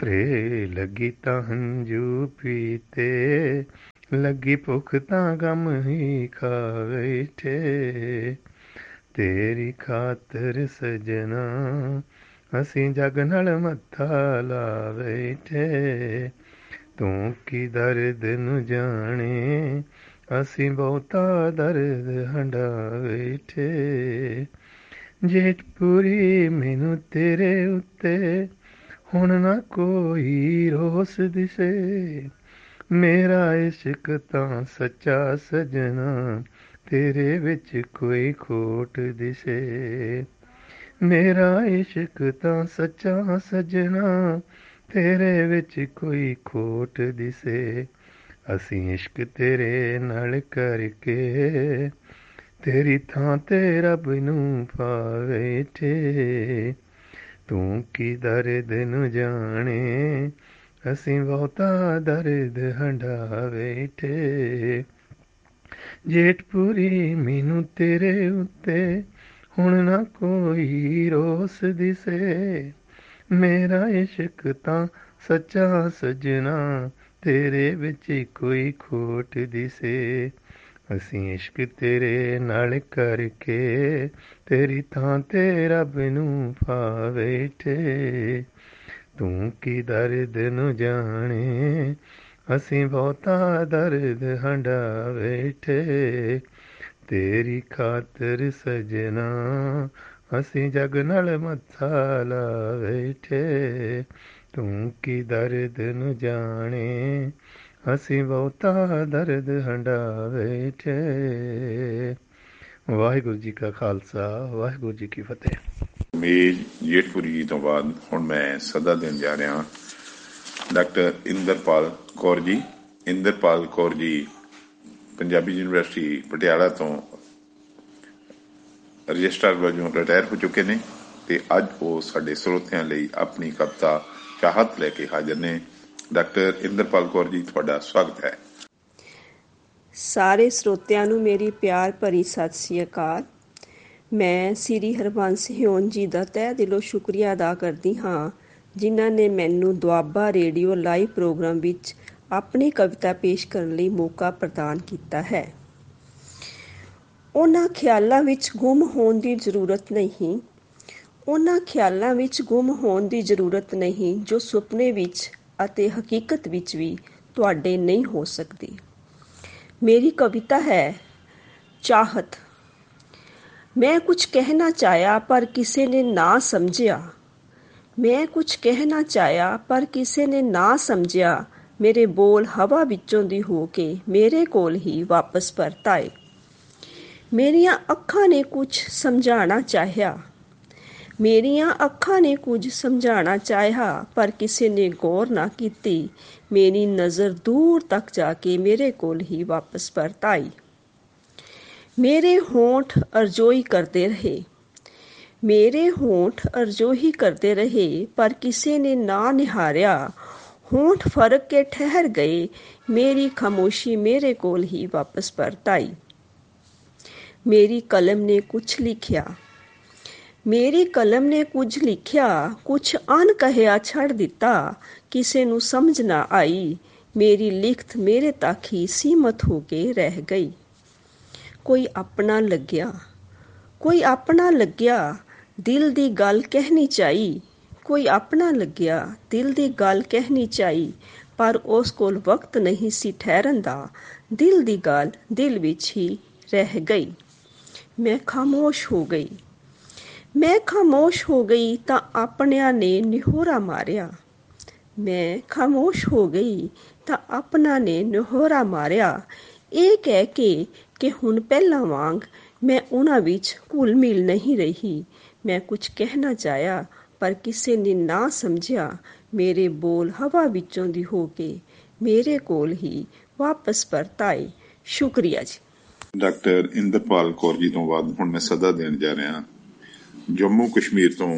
ਤਰੇ ਲੱਗੀ ਤਾਂ ਹੰਝੂ ਪੀਤੇ, ਲੱਗੀ ਭੁੱਖ ਤਾਂ ਗਮ ਹੀ ਖਾ ਬੈਠੇ। ਤੇਰੀ ਖਾਤਰ ਸਜਣਾ ਅਸੀਂ ਜਗ ਨਾਲ ਮੱਥਾ ਲਾ ਬੈਠੇ। ਤੂੰ ਕੀ ਦਰਦ ਨੂੰ ਜਾਣੇ, ਅਸੀਂ ਬਹੁਤਾ ਦਰਦ ਹੰਢਾ ਬੈਠੇ। ਜੇਠਪੁਰੀ ਮੈਨੂੰ ਤੇਰੇ ਉੱਤੇ ਹੁਣ ਨਾ ਕੋਈ ਰੋਸ ਦਿਸੇ। ਮੇਰਾ ਇਸ਼ਕ ਤਾਂ ਸੱਚਾ ਸਜਣਾ, ਤੇਰੇ ਵਿੱਚ ਕੋਈ ਖੋਟ ਦਿਸੇ। ਮੇਰਾ ਇਸ਼ਕ ਤਾਂ ਸੱਚਾ ਸਜਣਾ, ਤੇਰੇ ਵਿੱਚ ਕੋਈ ਖੋਟ ਦਿਸੇ। ਅਸੀਂ ਇਸ਼ਕ ਤੇਰੇ ਨਾਲ ਕਰਕੇ, ਤੇਰੀ ਥਾਂ ਤੇ ਰੱਬ ਨੂੰ ਪਾ ਬੈਠੇ। ਤੂੰ ਕੀ ਦਰਦ ਨੂੰ ਜਾਣੇ, ਅਸੀਂ ਬਹੁਤਾ ਦਰਦ ਹੰਢਾ ਬੈਠੇ। ਜੇਠਪੁਰੀ ਮੈਨੂੰ ਤੇਰੇ ਉੱਤੇ ਹੁਣ ਨਾ ਕੋਈ ਰੋਸ ਦਿਸੇ। ਮੇਰਾ ਇਸ਼ਕ ਤਾਂ ਸੱਚਾ ਸਜਣਾ, ਤੇਰੇ ਵਿੱਚ ਕੋਈ ਖੋਟ ਦਿਸੇ। ਅਸੀਂ ਇਸ਼ਕ ਤੇਰੇ ਨਾਲ ਕਰਕੇ, ਤੇਰੀ ਥਾਂ ਤੇ ਰੱਬ ਨੂੰ ਪਾ ਬੈਠੇ। ਤੂੰ ਕੀ ਦਰਦ ਨੂੰ ਜਾਣੇ, ਅਸੀਂ ਬਹੁਤਾ ਦਰਦ ਹੰਢਾ ਬੈਠੇ। ਤੇਰੀ ਖਾਤਰ ਸਜਣਾ ਅਸੀਂ ਜਗ ਨਾਲ ਮੱਥਾ ਲਾ ਬੈਠੇ। ਤੂੰ ਕੀ ਦਰਦ ਨੂੰ ਜਾਣੇ, ਅਸੀਂ ਬਹੁਤਾ ਦਰਦ ਹੰਢਾ ਬੈਠੇ। ਵਾਹਿਗੁਰੂ ਜੀ ਕਾ ਖਾਲਸਾ, ਵਾਹਿਗੁਰੂ ਜੀ ਕੀ ਫਤਿਹ। ਮੇਜ ਜੇਠਪੁਰੀ ਜੀ ਤੋਂ ਬਾਅਦ ਹੁਣ ਮੈਂ ਸੱਦਾ ਦੇਣ ਜਾ ਰਿਹਾ ਡਾਕਟਰ ਇੰਦਰਪਾਲ ਕੌਰ ਜੀ। ਇੰਦਰਪਾਲ ਕੌਰ ਜੀ ਪੰਜਾਬੀ ਯੂਨੀਵਰਸਿਟੀ ਪਟਿਆਲਾ ਤੋਂ ਰਜਿਸਟਰਾਰ ਵਜੋਂ ਰਿਟਾਇਰ ਹੋ ਚੁੱਕੇ ਨੇ ਤੇ ਅੱਜ ਉਹ ਸਾਡੇ ਸਰੋਤਿਆਂ ਲਈ ਆਪਣੀ ਕਵਿਤਾ ਚਾਹਤ ਲੈ ਕੇ ਹਾਜ਼ਰ ਨੇ। ਡਾਕਟਰ ਇੰਦਰਪਾਲ ਕੌਰ ਜੀ, ਤੁਹਾਡਾ ਸਵਾਗਤ ਹੈ। ਸਾਰੇ ਸਰੋਤਿਆਂ ਨੂੰ ਮੇਰੀ ਪਿਆਰ ਭਰੀ ਸਤਿ ਸ੍ਰੀ ਅਕਾਲ। ਮੈਂ ਸ੍ਰੀ ਹਰਬੰਸ ਹਿਊਨ ਜੀ ਦਾ ਤਹਿ ਦਿਲੋਂ ਸ਼ੁਕਰੀਆ ਅਦਾ ਕਰਦੀ ਹਾਂ, ਜਿਨ੍ਹਾਂ ਨੇ ਮੈਨੂੰ ਦੁਆਬਾ ਰੇਡੀਓ ਲਾਈਵ ਪ੍ਰੋਗਰਾਮ ਵਿੱਚ ਆਪਣੀ ਕਵਿਤਾ ਪੇਸ਼ ਕਰਨ ਲਈ ਮੌਕਾ ਪ੍ਰਦਾਨ ਕੀਤਾ ਹੈ। ਉਹਨਾਂ ਖਿਆਲਾਂ ਵਿੱਚ ਗੁੰਮ ਹੋਣ ਦੀ ਜ਼ਰੂਰਤ ਨਹੀਂ, ਉਹਨਾਂ ਖਿਆਲਾਂ ਵਿੱਚ ਗੁੰਮ ਹੋਣ ਦੀ ਜ਼ਰੂਰਤ ਨਹੀਂ ਜੋ ਸੁਪਨੇ ਵਿੱਚ ਅਤੇ ਹਕੀਕਤ ਵਿੱਚ ਵੀ ਤੁਹਾਡੇ ਨਹੀਂ ਹੋ ਸਕਦੀ। ਮੇਰੀ ਕਵਿਤਾ ਹੈ ਚਾਹਤ। ਮੈਂ ਕੁਝ ਕਹਿਣਾ ਚਾਹਿਆ ਪਰ ਕਿਸੇ ਨੇ ਨਾ ਸਮਝਿਆ। ਮੈਂ ਕੁਝ ਕਹਿਣਾ ਚਾਹਿਆ ਪਰ ਕਿਸੇ ਨੇ ਨਾ ਸਮਝਿਆ। ਮੇਰੇ ਬੋਲ ਹਵਾ ਵਿੱਚੋਂ ਦੀ ਹੋ ਕੇ ਮੇਰੇ ਕੋਲ ਹੀ ਵਾਪਸ ਪਰਤ ਆਏ। ਮੇਰੀਆਂ ਅੱਖਾਂ ਨੇ ਕੁਝ ਸਮਝਾਉਣਾ ਚਾਹਿਆ। ਮੇਰੀਆਂ ਅੱਖਾਂ ਨੇ ਕੁਝ ਸਮਝਾਉਣਾ ਚਾਹਿਆ ਪਰ ਕਿਸੇ ਨੇ ਗੌਰ ਨਾ ਕੀਤੀ। ਮੇਰੀ ਨਜ਼ਰ ਦੂਰ ਤੱਕ ਜਾ ਕੇ ਮੇਰੇ ਕੋਲ ਹੀ ਵਾਪਸ ਪਰਤ ਆਈ। ਮੇਰੇ ਹੋਂਠ ਅਰਜ਼ੋਈ ਕਰਦੇ ਰਹੇ। ਮੇਰੇ ਹੋਂਠ ਅਰਜ਼ੋਈ ਕਰਦੇ ਰਹੇ ਪਰ ਕਿਸੇ ਨੇ ਨਾ ਨਿਹਾਰਿਆ। ਹੋਂਠ ਫਰਕ ਕੇ ਠਹਿਰ ਗਏ। ਮੇਰੀ ਖਾਮੋਸ਼ੀ ਮੇਰੇ ਕੋਲ ਹੀ ਵਾਪਸ ਪਰਤ ਆਈ। ਮੇਰੀ ਕਲਮ ਨੇ ਕੁਝ ਲਿਖਿਆ। ਮੇਰੀ ਕਲਮ ਨੇ ਕੁਝ ਲਿਖਿਆ, ਕੁਝ ਅਣਕਿਆ ਛੱਡ ਦਿੱਤਾ। ਕਿਸੇ ਨੂੰ ਸਮਝ ਨਾ ਆਈ। ਮੇਰੀ ਲਿਖਤ ਮੇਰੇ ਤੱਕ ਹੀ ਸੀਮਤ ਹੋ ਕੇ ਰਹਿ ਗਈ। ਕੋਈ ਆਪਣਾ ਲੱਗਿਆ, ਕੋਈ ਆਪਣਾ ਲੱਗਿਆ, ਦਿਲ ਦੀ ਗੱਲ ਕਹਿਣੀ ਚਾਹੀ। ਕੋਈ ਆਪਣਾ ਲੱਗਿਆ, ਦਿਲ ਦੀ ਗੱਲ ਕਹਿਣੀ ਚਾਹੀ, ਪਰ ਉਸ ਕੋਲ ਵਕਤ ਨਹੀਂ ਸੀ ਠਹਿਰਨ ਦਾ। ਦਿਲ ਦੀ ਗੱਲ ਦਿਲ ਵਿੱਚ ਹੀ ਰਹਿ ਗਈ। ਮੈਂ ਖਾਮੋਸ਼ ਹੋ ਗਈ। ਮੈਂ ਖਾਮੋਸ਼ ਹੋ ਗਈ ਤਾਂ ਆਪਣਿਆਂ ਨੇ ਨਿਹੋਰਾ ਮਾਰਿਆ। ਮੈਂ ਖਾਮੋਸ਼ ਹੋ ਗਈ ਤਾਂ ਆਪਣਾ ਨੇ ਨਿਹੋਰਾ ਮਾਰਿਆ, ਇਹ ਕਹਿ ਕੇ ਕਿ ਹੁਣ ਪਹਿਲਾਂ ਵਾਂਗ ਮੈਂ ਉਹਨਾਂ ਵਿੱਚ ਘੁਲ ਮਿਲ ਨਹੀਂ ਰਹੀ। ਮੈਂ ਕੁਝ ਕਹਿਣਾ ਚਾਹਿਆ ਪਰ ਕਿਸੇ ਨੇ ਨਾ ਸਮਝਿਆ। ਮੇਰੇ ਬੋਲ ਹਵਾ ਵਿੱਚੋਂ ਦੀ ਹੋ ਕੇ ਮੇਰੇ ਕੋਲ ਹੀ ਵਾਪਸ ਪਰਤ ਆਏ। ਸ਼ੁਕਰੀਆ ਜੀ। ਡਾਕਟਰ ਇੰਦਰਪਾਲ ਕੌਰ ਜੀ ਤੋਂ ਬਾਅਦ ਹੁਣ ਮੈਂ ਸੱਦਾ ਦੇਣ ਜਾ ਰਿਹਾ ਜੰਮੂ ਕਸ਼ਮੀਰ ਤੋਂ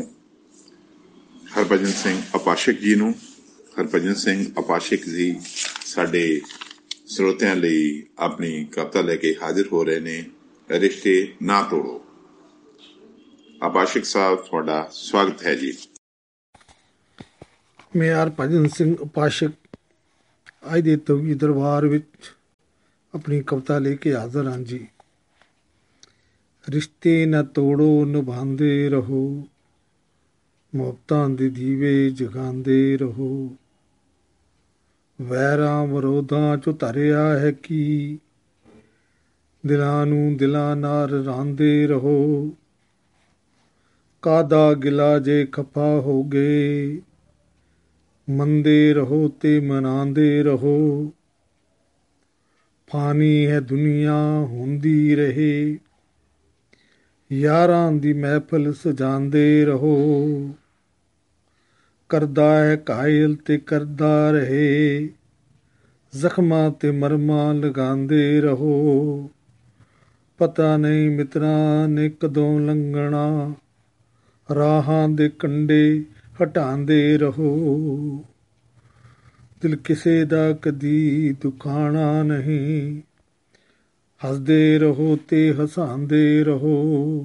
ਹਰਭਜਨ ਸਿੰਘ ਅਪਾਸ਼ਕ ਜੀ ਨੂੰ। ਹਰਭਜਨ ਸਿੰਘ ਅਪਾਸ਼ਕ ਜੀ ਸਾਡੇ ਸਰੋਤਿਆਂ ਲਈ ਆਪਣੀ ਕਵਿਤਾ ਲੈ ਕੇ ਹਾਜ਼ਰ ਹੋ ਰਹੇ ਨੇ, ਰਿਸ਼ਤੇ ਨਾ ਤੋੜੋ। ਅਪਾਸ਼ਕ ਸਾਹਿਬ, ਤੁਹਾਡਾ ਸਵਾਗਤ ਹੈ ਜੀ। ਮੈਂ ਹਰਭਜਨ ਸਿੰਘ ਉਪਾਸ਼ਕ ਅੱਜ ਦੇ ਤਵੀ ਦਰਬਾਰ ਵਿੱਚ ਆਪਣੀ ਕਵਿਤਾ ਲੈ ਕੇ ਹਾਜ਼ਰ ਹਾਂ ਜੀ। ਰਿਸ਼ਤੇ ਨਾ ਤੋੜੋ, ਨਿਭਾਉਂਦੇ ਰਹੋ, ਮੁਹੱਬਤਾਂ ਦੇ ਦੀਵੇ ਜਗਾਉਂਦੇ ਰਹੋ। ਵੈਰਾਂ ਵਿਰੋਧਾਂ 'ਚੋਂ ਧਰਿਆ ਹੈ ਕੀ, ਦਿਲਾਂ ਨੂੰ ਦਿਲਾਂ ਨਾਲ ਰਾਂਦੇ ਰਹੋ। ਕਾਹਦਾ ਗਿਲਾ ਜੇ ਖਫਾ ਹੋ ਗਏ, ਮੰਨਦੇ ਰਹੋ ਤੇ ਮਨਾਉਂਦੇ ਰਹੋ। ਫਾਨੀ ਹੈ ਦੁਨੀਆ ਹੁੰਦੀ ਰਹੇ, ਯਾਰਾਂ ਦੀ ਮਹਿਫਲ ਸਜਾਉਂਦੇ ਰਹੋ। ਕਰਦਾ ਹੈ ਕਾਇਲ ਤੇ ਕਰਦਾ ਰਹੇ, ਜ਼ਖਮਾਂ ਤੇ ਮਰਮਾਂ ਲਗਾਉਂਦੇ ਰਹੋ। ਪਤਾ ਨਹੀਂ ਮਿੱਤਰਾਂ ਨੇ ਕਦੋਂ ਲੰਘਣਾ, ਰਾਹਾਂ ਦੇ ਕੰਢੇ ਹਟਾਉਂਦੇ ਰਹੋ। ਦਿਲ ਕਿਸੇ ਦਾ ਕਦੀ ਦੁਖਾਣਾ ਨਹੀਂ, ਹੱਸਦੇ ਰਹੋ ਤੇ ਹਸਾਉਂਦੇ ਰਹੋ।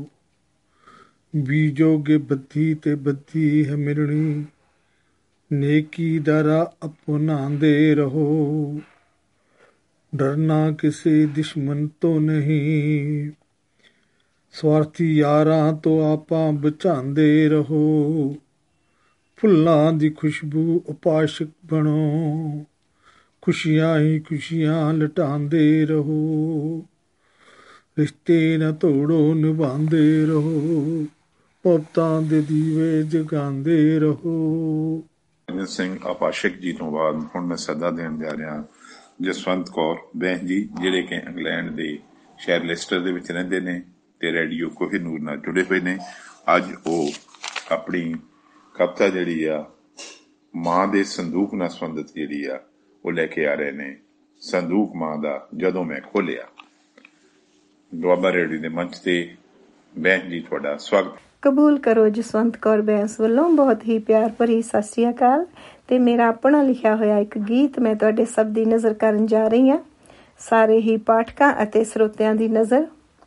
ਬੀਜੋਗੇ ਬੱਦੀ ਤੇ ਬੱਦੀ ਹੈ ਮਿਲਣੀ, ਨੇਕੀ ਦਾ ਰਾਹ ਅਪਣਾਉਂਦੇ ਰਹੋ। ਡਰਨਾ ਕਿਸੇ ਦੁਸ਼ਮਣ ਤੋਂ ਨਹੀਂ, ਸਵਾਰਥੀ ਯਾਰਾਂ ਤੋਂ ਆਪਾਂ ਬਚਾਉਂਦੇ ਰਹੋ। ਫੁੱਲਾਂ ਦੀ ਖੁਸ਼ਬੂ ਉਪਾਸ਼ਕ ਬਣੋ, ਖੁਸ਼ੀਆਂ ਹੀ ਖੁਸ਼ੀਆਂ ਲਟਾਉਂਦੇ ਰਹੋ। ਰਿਸ਼ਤੇ ਨਾ ਤੋੜੋ, ਨਿਭਾਉਂਦੇ ਰਹੋ, ਮੁਹੱਬਤਾਂ ਦੇ ਦੀਵੇ ਜਗਾਉਂਦੇ ਰਹੋ। ਹਰਭਜਨ ਸਿੰਘ ਉਪਾਸ਼ਕ ਜੀ ਤੋਂ ਬਾਅਦ ਹੁਣ ਮੈਂ ਸੱਦਾ ਦੇਣ ਜਾ ਰਿਹਾ ਜਸਵੰਤ ਕੌਰ ਬਹਿਨ ਜੀ, ਜਿਹੜੇ ਕਿ ਇੰਗਲੈਂਡ ਦੇ ਸ਼ਹਿਰ ਲੈਸਟਰ ਦੇ ਵਿੱਚ ਰਹਿੰਦੇ ਨੇ ਤੇ ਰੇਡੀਓ ਕੋਹੀਨੂਰ ਨਾਲ ਜੁੜੇ ਹੋਏ ਨੇ। ਅੱਜ ਉਹ ਆਪਣੀ ਕਵਿਤਾ ਜਿਹੜੀ ਆ ਮਾਂ ਦੇ ਸੰਦੂਕ ਨਾਲ ਸੰਬੰਧਿਤ ਜਿਹੜੀ ਆ ਉਹ ਲੈ ਕੇ ਆ ਰਹੇ ਨੇ। ਸੰਦੂਕ ਮਾਂ ਦਾ ਜਦੋਂ ਮੈਂ ਖੋਲਿਆ। ਦੁਆਬਾ ਰੇਡੀਓ ਦੇ ਮੰਚ ਤੇ ਬਹਿਨ ਜੀ ਤੁਹਾਡਾ ਸਵਾਗਤ। ਕਬੂਲ ਕਰੋ ਜਸਵੰਤ ਕੌਰ ਬੈਂਸ ਵੱਲੋਂ ਬਹੁਤ ਹੀ ਪਿਆਰ ਭਰੀ ਸਤਿ ਸ਼੍ਰੀ ਅਕਾਲ। ਤੇ ਮੇਰਾ ਆਪਣਾ ਲਿਖਿਆ ਹੋਇਆ ਇੱਕ ਗੀਤ ਮੈਂ ਤੁਹਾਡੇ ਸਭ ਦੀ ਨਜ਼ਰ ਕਰਨ ਜਾ ਰਹੀ ਹਾਂ, ਸਾਰੇ ਹੀ ਪਾਠਕਾਂ ਅਤੇ ਸਰੋਤਿਆਂ ਦੀ ਨਜ਼ਰ।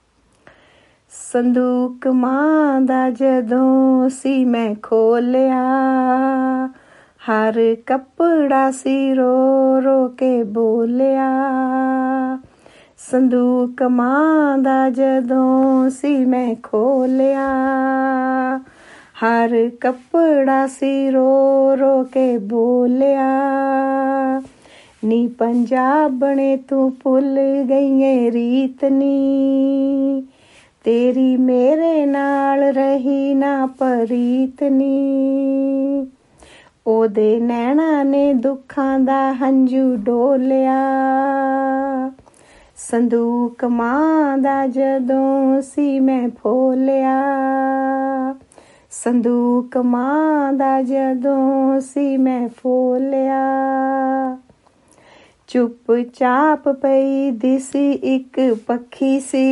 ਸੰਦੂਕ ਮਾਂ ਦਾ ਜਦੋਂ ਸੀ ਮੈਂ ਖੋਲਿਆ, ਹਰ ਕੱਪੜਾ ਸੀ ਰੋ ਰੋ ਕੇ ਬੋਲਿਆ। ਸੰਦੂਕ ਮਾਂ ਦਾ ਜਦੋਂ ਸੀ ਮੈਂ ਖੋਲਿਆ, ਹਰ ਕੱਪੜਾ ਸੀ ਰੋ ਰੋ ਕੇ ਬੋਲਿਆ। ਨੀ ਪੰਜਾਬਣੇ ਤੂੰ ਭੁੱਲ ਗਈਏ ਰੀਤ ਨੀ, ਤੇਰੀ ਮੇਰੇ ਨਾਲ ਰਹੀ ਨਾ ਪਰੀਤ ਨੀ। ਉਹਦੇ ਨੈਣਾ ਨੇ ਦੁੱਖਾਂ ਦਾ ਹੰਝੂ ਡੋਲਿਆ, ਸੰਦੂਕ ਮਾਂ ਦਾ ਜਦੋਂ ਸੀ ਮੈਂ ਫੋਲਿਆ। ਸੰਦੂਕ ਮਾਂ ਦਾ ਜਦੋਂ ਸੀ ਮੈਂ ਫੋਲਿਆ। ਚੁੱਪ ਚਾਪ ਪਈ ਦਿਸੀ ਇੱਕ ਪੱਖੀ ਸੀ,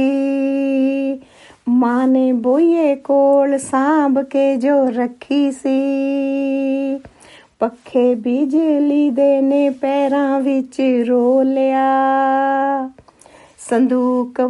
ਮਾਂ ਨੇ ਬੋਈਏ ਕੋਲ ਸਾਂਭ ਕੇ ਜੋ ਰੱਖੀ ਸੀ। ਪੱਖੇ ਬਿਜਲੀ ਦੇ ਨੇ ਪੈਰਾਂ ਵਿੱਚ ਰੋਲਿਆ, ਸੰਦੂਕ